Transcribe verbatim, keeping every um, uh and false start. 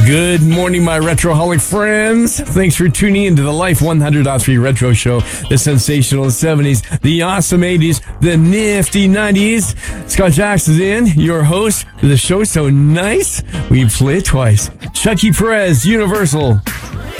Good morning, my Retroholic friends. Thanks for tuning into the Life one hundred point three Retro Show, the sensational seventies, the awesome eighties, the nifty nineties. Scott Jackson's in, your host. The show's so nice, we play it twice. Chucky Perez, Universal.